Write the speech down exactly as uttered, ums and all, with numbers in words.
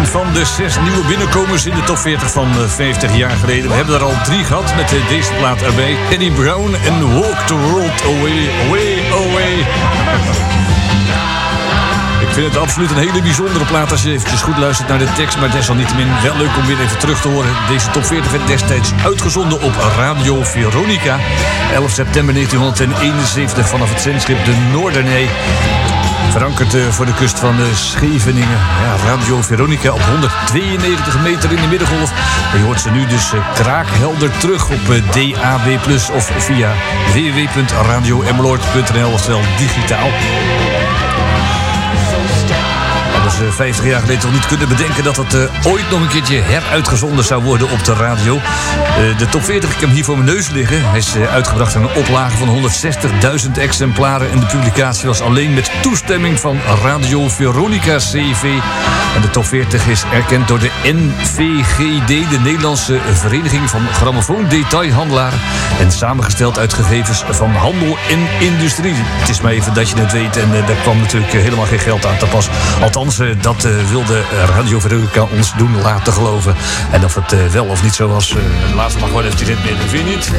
van de zes nieuwe binnenkomers in de top veertig van vijftig jaar geleden. We hebben er al drie gehad met deze plaat erbij. Eddie Brown en Walk the World Away, Away, Away. Ik vind het absoluut een hele bijzondere plaat als je eventjes goed luistert naar de tekst. Maar desalniettemin wel leuk om weer even terug te horen. Deze top veertig werd destijds uitgezonden op Radio Veronica. elf september negentienhonderdeenenzeventig vanaf het zendschip de Noorderney. Verankerd uh, voor de kust van uh, Scheveningen. Ja, Radio Veronica op honderdtweeënnegentig meter in de middengolf. En je hoort ze nu dus uh, kraakhelder terug op uh, D A B plus of via w w w punt radio emmeloord punt n l, oftewel digitaal. Dat is uh, vijftig jaar geleden toch niet kunnen bedenken dat het uh, ooit nog een keertje heruitgezonden zou worden op de radio. Uh, de top veertig, ik heb hem hier voor mijn neus liggen. Hij is uh, uitgebracht in een oplage van honderdzestigduizend exemplaren. En de publicatie was alleen met toestemming van Radio Veronica C V. En de top veertig is erkend door de N V G D, de Nederlandse Vereniging van Grammofoon-Detailhandelaren. En samengesteld uit gegevens van handel en industrie. Het is maar even dat je het weet. En uh, daar kwam natuurlijk uh, helemaal geen geld aan te pas. Althans, uh, dat uh, wilde Radio Veronica ons doen laten geloven. En of het uh, wel of niet zo was, uh, laatst mag wel even dit binnen, vind je niet?